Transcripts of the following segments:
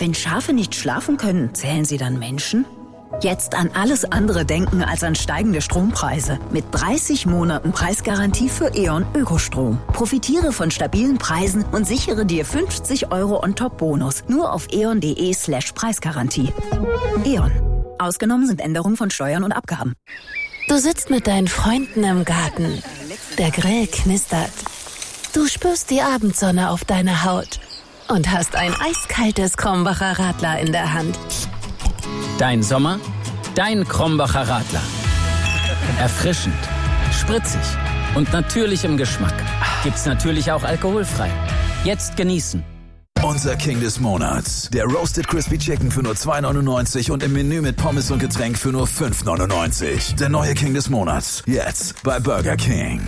Wenn Schafe nicht schlafen können, zählen sie dann Menschen? Jetzt an alles andere denken als an steigende Strompreise. Mit 30 Monaten Preisgarantie für E.ON Ökostrom. Profitiere von stabilen Preisen und sichere dir 50 € on-top-Bonus. Nur auf eon.de/Preisgarantie. E.ON. Ausgenommen sind Änderungen von Steuern und Abgaben. Du sitzt mit deinen Freunden im Garten. Der Grill knistert. Du spürst die Abendsonne auf deiner Haut und hast ein eiskaltes Krombacher Radler in der Hand. Dein Sommer, dein Krombacher Radler. Erfrischend, spritzig und natürlich im Geschmack. Gibt's natürlich auch alkoholfrei. Jetzt genießen. Unser King des Monats. Der Roasted Crispy Chicken für nur 2,99 und im Menü mit Pommes und Getränk für nur 5,99. Der neue King des Monats. Jetzt bei Burger King.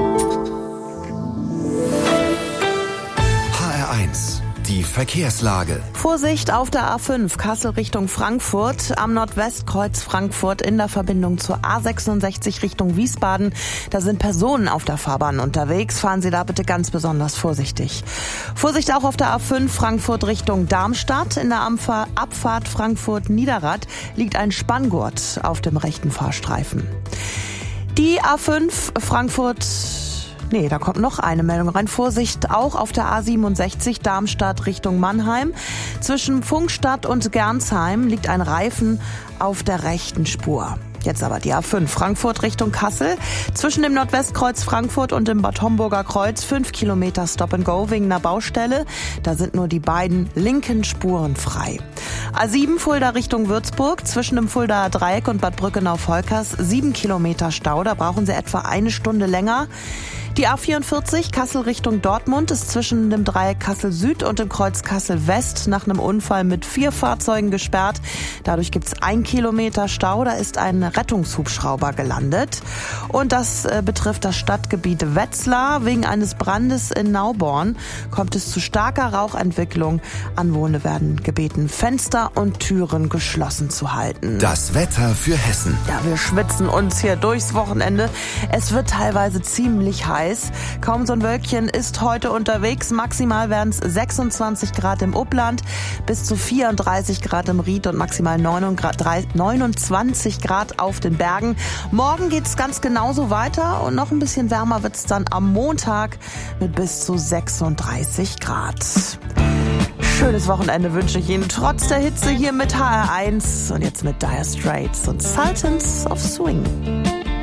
HR1. Die Verkehrslage. Vorsicht auf der A5 Kassel Richtung Frankfurt, am Nordwestkreuz Frankfurt in der Verbindung zur A66 Richtung Wiesbaden. Da sind Personen auf der Fahrbahn unterwegs. Fahren Sie da bitte ganz besonders vorsichtig. Vorsicht auch auf der A5 Frankfurt Richtung Darmstadt. In der Abfahrt Frankfurt-Niederrad liegt ein Spanngurt auf dem rechten Fahrstreifen. Die A5 Frankfurt... da kommt noch eine Meldung rein. Vorsicht auch auf der A67 Darmstadt Richtung Mannheim. Zwischen Pfungstadt und Gernsheim liegt ein Reifen auf der rechten Spur. Jetzt aber die A5 Frankfurt Richtung Kassel. Zwischen dem Nordwestkreuz Frankfurt und dem Bad Homburger Kreuz 5 Kilometer Stop and Go wegen einer Baustelle. Da sind nur die beiden linken Spuren frei. A7 Fulda Richtung Würzburg. Zwischen dem Fuldaer Dreieck und Bad Brückenau-Volkers 7 Kilometer Stau. Da brauchen Sie etwa eine Stunde länger. Die A44 Kassel Richtung Dortmund ist zwischen dem Dreieck Kassel Süd und dem Kreuz Kassel West nach einem Unfall mit 4 Fahrzeugen gesperrt. Dadurch gibt es 1 Kilometer Stau. Da ist ein Rettungshubschrauber gelandet. Und das betrifft das Stadtgebiet Wetzlar. Wegen eines Brandes in Nauborn kommt es zu starker Rauchentwicklung. Anwohner werden gebeten, Fenster und Türen geschlossen zu halten. Das Wetter für Hessen. Ja, wir schwitzen uns hier durchs Wochenende. Es wird teilweise ziemlich heiß. Kaum so ein Wölkchen ist heute unterwegs. Maximal werden es 26 Grad im Upland, bis zu 34 Grad im Ried und maximal 29 Grad auf den Bergen. Morgen geht es ganz genauso weiter und noch ein bisschen wärmer wird es dann am Montag mit bis zu 36 Grad. Schönes Wochenende wünsche ich Ihnen trotz der Hitze hier mit HR1 und jetzt mit Dire Straits und Sultans of Swing.